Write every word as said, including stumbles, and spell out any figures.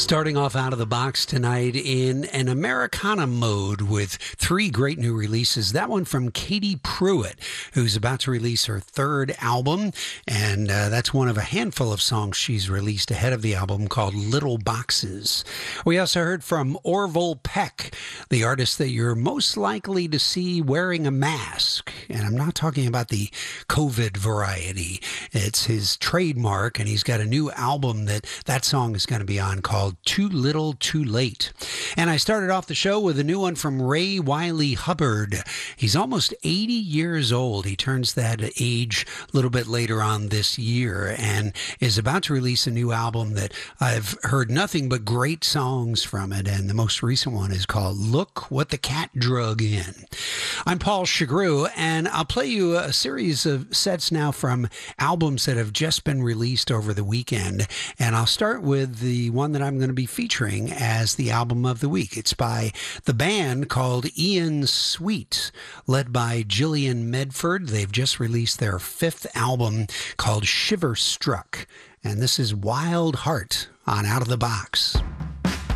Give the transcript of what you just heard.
Starting off out of the box tonight in an Americana mode with three great new releases. That one from Katie Pruitt, who's about to release her third album, and uh, that's one of a handful of songs she's released ahead of the album called Little Boxes. We also heard from Orville Peck, the artist that you're most likely to see wearing a mask. And I'm not talking about the COVID variety. It's his trademark, and he's got a new album that that song is going to be on called Too Little Too Late. And I started off the show with a new one from Ray Wiley Hubbard. He's almost eighty years old. He turns that age a little bit later on this year and is about to release a new album that I've heard nothing but great songs from it. And the most recent one is called Look What the Cat Drug In. I'm Paul Chagru, and I'll play you a series of sets now from albums that have just been released over the weekend. And I'll start with the one that I'm going to be featuring as the album of the week. It's by the band called Ian Sweet, led by Gillian Medford. They've just released their fifth album called Shiver Struck. And this is Wild Heart on Out of the Box.